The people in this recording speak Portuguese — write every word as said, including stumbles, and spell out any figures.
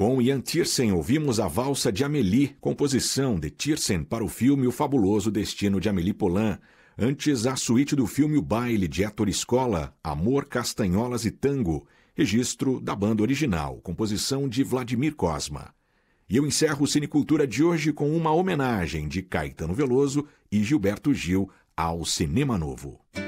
Com Ian Tiersen, ouvimos a Valsa de Amélie, composição de Tiersen para o filme O Fabuloso Destino de Amélie Poulain. Antes, a suíte do filme O Baile de Héctor Escola, Amor, Castanholas e Tango, registro da banda original, composição de Vladimir Cosma. E eu encerro o Cinecultura de hoje com uma homenagem de Caetano Veloso e Gilberto Gil ao Cinema Novo.